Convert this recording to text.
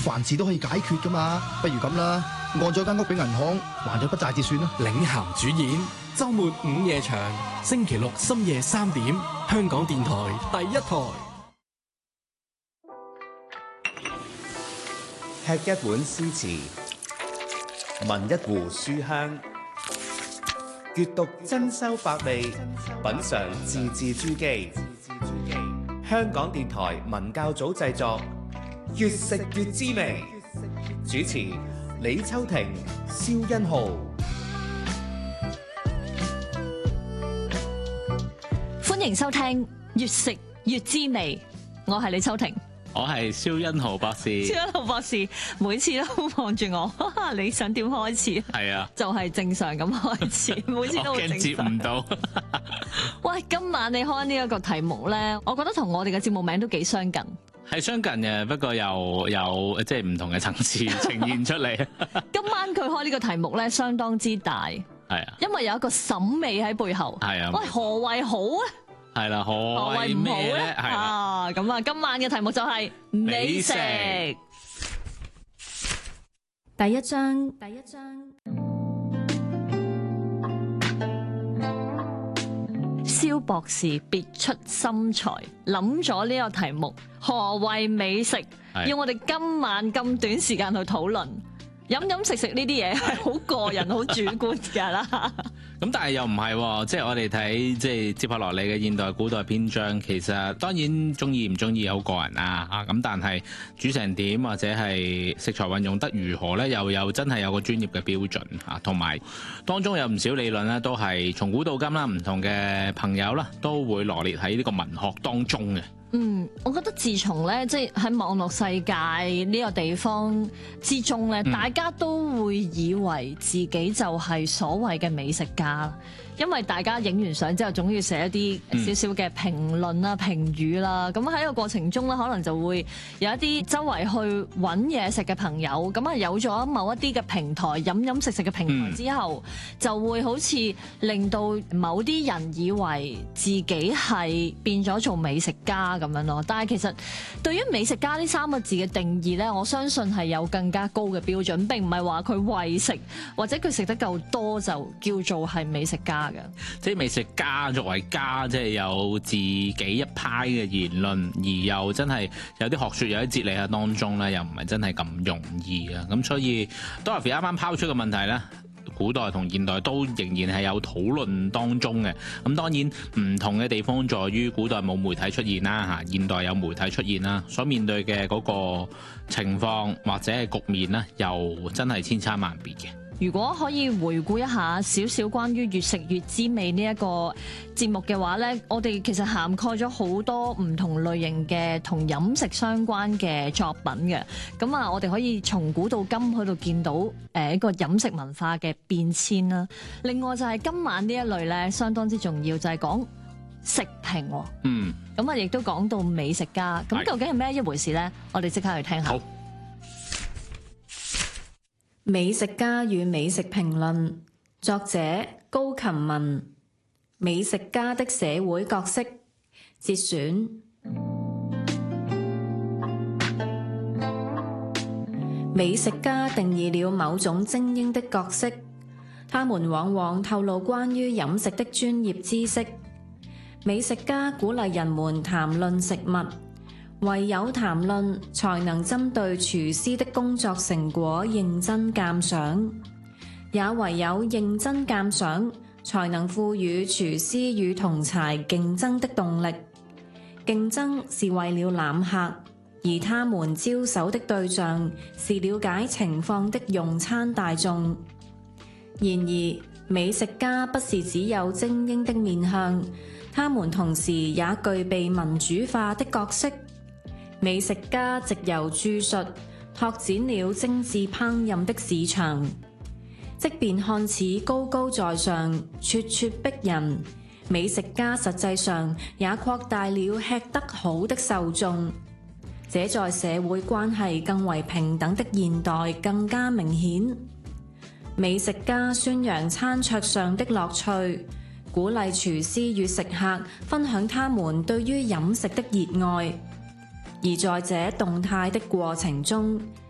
凡事都可以解決噶嘛。不如咁啦，按咗間屋俾銀行，還咗筆債至算啦。 領銜主演，週末午夜場，星期六深夜3點，香港電台第一台。 吃一碗詩詞，聞一壺書香，閱讀珍饈百味，品嚐字字珠璣。香港電台文教組製作，越食越滋味。主持李秋婷、蕭欣浩。 歡迎收聽《越食越滋味》，我係李秋婷。 我係蕭欣浩博士。 蕭欣浩博士每次都望住我，你想點開始？ 係啊， 就係正常咁開始，每次都會正常。 我驚接唔到。 喂，今晚你開呢一個題目咧，我覺得同我哋嘅節目名都幾相近。 係相近嘅，不過又有即係唔同嘅層次呈現出嚟。 今晚佢開呢個題目咧，相當之大。 係啊， 因為有一個審美喺背後。係啊。喂，何謂好啊？係啦，何謂唔好咧？係啊，咁啊，今晚嘅題目就係美食。第一章，蕭博士別出心裁，諗咗呢個題目，何謂美食？要我哋今晚咁短時間去討論。飲飲食食呢啲嘢係好個人、好主觀㗎啦。 咁但係又唔係，即係我哋睇即係接下落嚟嘅現代古代篇章，其實當然中意唔中意好個人啦嚇。咁但係煮成點或者係食材運用得如何咧，又有真係有個專業嘅標準嚇，同埋當中有唔少理論咧，都係從古到今啦，唔同嘅朋友啦都會羅列喺呢個文學當中嘅。 我覺得自從咧，即係喺網絡世界呢個地方之中咧，大家都會以為自己就係所謂嘅美食家，因為大家影完相之後，總要寫一啲少少嘅評論啦、評語啦。咁喺個過程中咧，可能就會有一啲周圍去揾嘢食嘅朋友，咁啊有咗某一啲嘅平台、飲食嘅平台之後，就會好似令到某啲人以為自己係變咗做美食家咁樣咯。但係其實對於美食家呢3個字嘅定義咧，我相信係有更加高嘅標準，並唔係話佢為食或者佢食得夠多就叫做係美食家嘅。 即係美食家作為家，即係有自己一派嘅言論，而又真係有啲學說、有啲哲理喺當中咧，又唔係真係咁容易啊！咁所以 Dorothy 啱啱拋出嘅問題咧，古代同現代都仍然係有討論當中嘅。咁當然唔同嘅地方在於古代冇媒體出現啦，現代有媒體出現啦，所面對嘅嗰個情況或者係局面咧，又真係千差萬別嘅。 如果可以回顧一下少少關於越食越滋味呢一個節目嘅話呢，我哋其實涵蓋咗好多唔同類型嘅同飲食相關嘅作品嘅。咁啊，我哋可以從古到今喺度見到一個飲食文化嘅變遷啦。另外就係今晚呢一類呢，相當之重要，就係講食評。咁啊，亦都講到美食家。咁究竟係咩一回事呢？我哋即刻去聽下。 美食家與美食評論，作者高琴文。美食家的社會角色節選。美食家定義了某種精英的角色，他們往往透露關於飲食的專業知識。美食家鼓勵人們談論食物，唯有談論，才能針對廚師的工作成果認真鑑賞，也唯有認真鑑賞，才能賦予廚師與同儕競爭的動力。競爭是為了攬客，而他們招手的對象是了解情況的用餐大眾。然而，美食家不是只有精英的面向，他們同時也具備民主化的角色。美食家藉由著述拓展了精緻烹飪的市場，即便看似高高在上、咄咄逼人，美食家實際上也擴大了吃得好的受眾。這在社會關係更為平等的現代更加明顯。美食家宣揚餐桌上的樂趣，鼓勵廚師與食客分享他們對於飲食的熱愛。而在這動態的過程中，